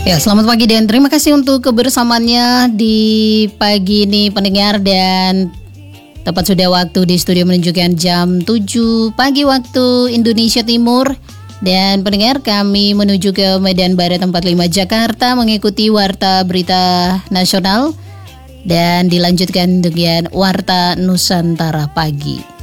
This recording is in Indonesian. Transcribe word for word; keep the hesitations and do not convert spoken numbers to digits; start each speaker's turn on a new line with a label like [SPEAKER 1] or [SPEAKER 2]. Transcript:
[SPEAKER 1] Ya, selamat pagi dan terima kasih untuk kebersamaannya di pagi ini pendengar, dan tepat sudah waktu di studio menunjukkan jam tujuh pagi waktu Indonesia Timur. Dan pendengar, kami menuju ke Medan Barat empat puluh lima Jakarta mengikuti Warta Berita Nasional dan dilanjutkan dengan Warta Nusantara Pagi.